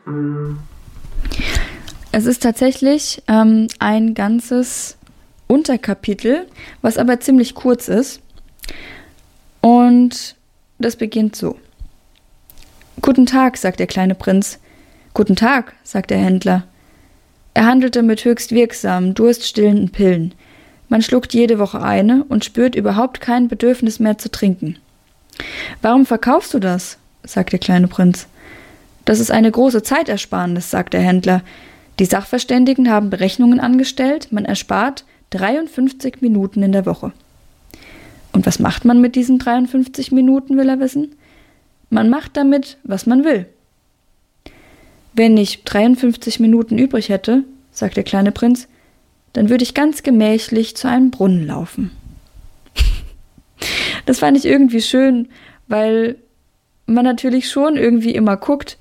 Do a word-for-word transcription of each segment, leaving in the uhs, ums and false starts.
Es ist tatsächlich ähm, ein ganzes Unterkapitel, was aber ziemlich kurz ist. Und das beginnt so. »Guten Tag«, sagt der kleine Prinz. »Guten Tag«, sagt der Händler. Er handelte mit höchst wirksamen, durststillenden Pillen. Man schluckt jede Woche eine und spürt überhaupt kein Bedürfnis mehr zu trinken. »Warum verkaufst du das?«, sagt der kleine Prinz. »Das ist eine große Zeitersparnis«, sagt der Händler. »Die Sachverständigen haben Berechnungen angestellt, man erspart dreiundfünfzig Minuten in der Woche.« »Und was macht man mit diesen dreiundfünfzig Minuten«, will er wissen. »Man macht damit, was man will.« »Wenn ich dreiundfünfzig Minuten übrig hätte«, sagt der kleine Prinz, »dann würde ich ganz gemächlich zu einem Brunnen laufen.« Das fand ich irgendwie schön, weil man natürlich schon irgendwie immer guckt,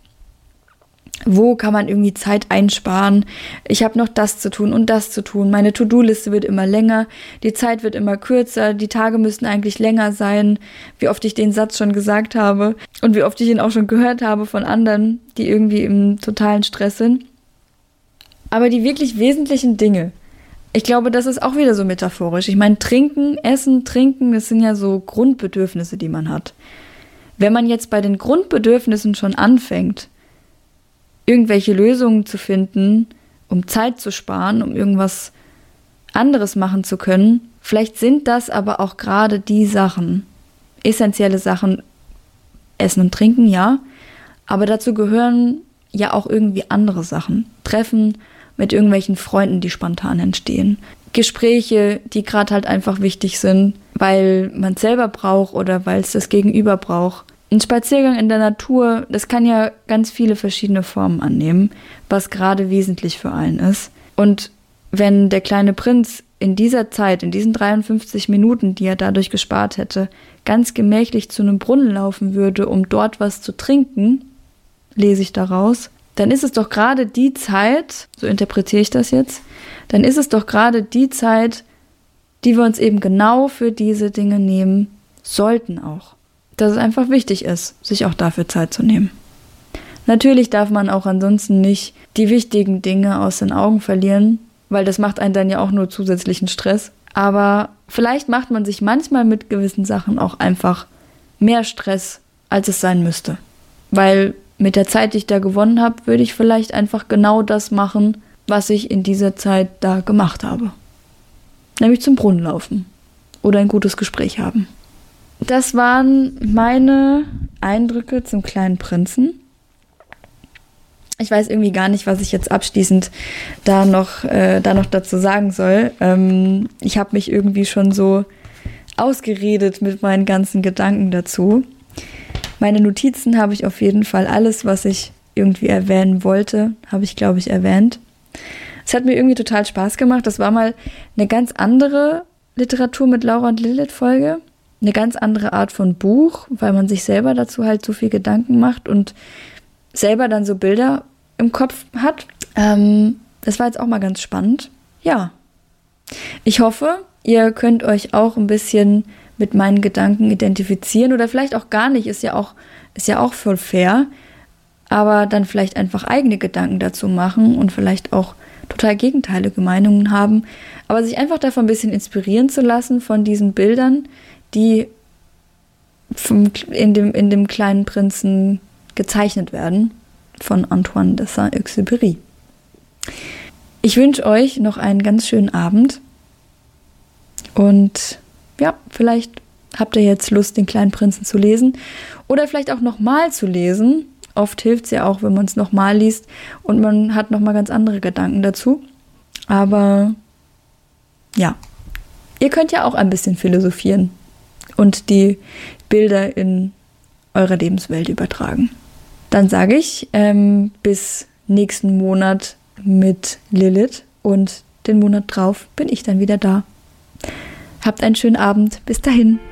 wo kann man irgendwie Zeit einsparen. Ich habe noch das zu tun und das zu tun. Meine To-Do-Liste wird immer länger, die Zeit wird immer kürzer, die Tage müssten eigentlich länger sein, wie oft ich den Satz schon gesagt habe und wie oft ich ihn auch schon gehört habe von anderen, die irgendwie im totalen Stress sind. Aber die wirklich wesentlichen Dinge, ich glaube, das ist auch wieder so metaphorisch. Ich meine, trinken, essen, trinken, das sind ja so Grundbedürfnisse, die man hat. Wenn man jetzt bei den Grundbedürfnissen schon anfängt, irgendwelche Lösungen zu finden, um Zeit zu sparen, um irgendwas anderes machen zu können, vielleicht sind das aber auch gerade die Sachen, essentielle Sachen, Essen und Trinken, ja, aber dazu gehören ja auch irgendwie andere Sachen. Treffen mit irgendwelchen Freunden, die spontan entstehen. Gespräche, die gerade halt einfach wichtig sind, weil man es selber braucht oder weil es das Gegenüber braucht. Ein Spaziergang in der Natur, das kann ja ganz viele verschiedene Formen annehmen, was gerade wesentlich für einen ist. Und wenn der kleine Prinz in dieser Zeit, in diesen dreiundfünfzig Minuten, die er dadurch gespart hätte, ganz gemächlich zu einem Brunnen laufen würde, um dort was zu trinken, lese ich daraus, dann ist es doch gerade die Zeit, so interpretiere ich das jetzt, dann ist es doch gerade die Zeit, die wir uns eben genau für diese Dinge nehmen sollten auch. Dass es einfach wichtig ist, sich auch dafür Zeit zu nehmen. Natürlich darf man auch ansonsten nicht die wichtigen Dinge aus den Augen verlieren, weil das macht einen dann ja auch nur zusätzlichen Stress. Aber vielleicht macht man sich manchmal mit gewissen Sachen auch einfach mehr Stress, als es sein müsste. Weil mit der Zeit, die ich da gewonnen habe, würde ich vielleicht einfach genau das machen, was ich in dieser Zeit da gemacht habe. Nämlich zum Brunnen laufen oder ein gutes Gespräch haben. Das waren meine Eindrücke zum kleinen Prinzen. Ich weiß irgendwie gar nicht, was ich jetzt abschließend da noch, äh, da noch dazu sagen soll. Ähm, ich habe mich irgendwie schon so ausgeredet mit meinen ganzen Gedanken dazu. Meine Notizen habe ich auf jeden Fall, alles, was ich irgendwie erwähnen wollte, habe ich, glaube ich, erwähnt. Es hat mir irgendwie total Spaß gemacht. Das war mal eine ganz andere Literatur mit Laura und Lilith-Folge. Eine ganz andere Art von Buch, weil man sich selber dazu halt so viel Gedanken macht und selber dann so Bilder im Kopf hat. Ähm, das war jetzt auch mal ganz spannend. Ja, ich hoffe, ihr könnt euch auch ein bisschen mit meinen Gedanken identifizieren oder vielleicht auch gar nicht, ist ja auch, ist ja auch voll fair, aber dann vielleicht einfach eigene Gedanken dazu machen und vielleicht auch total gegenteilige Meinungen haben, aber sich einfach davon ein bisschen inspirieren zu lassen von diesen Bildern, die vom, in, dem, in dem kleinen Prinzen gezeichnet werden, von Antoine de Saint-Exupéry. Ich wünsche euch noch einen ganz schönen Abend und ja, vielleicht habt ihr jetzt Lust, den kleinen Prinzen zu lesen oder vielleicht auch nochmal zu lesen. Oft hilft es ja auch, wenn man es nochmal liest und man hat nochmal ganz andere Gedanken dazu. Aber ja, ihr könnt ja auch ein bisschen philosophieren und die Bilder in eure Lebenswelt übertragen. Dann sage ich ähm, bis nächsten Monat mit Lilith und den Monat drauf bin ich dann wieder da. Habt einen schönen Abend. Bis dahin.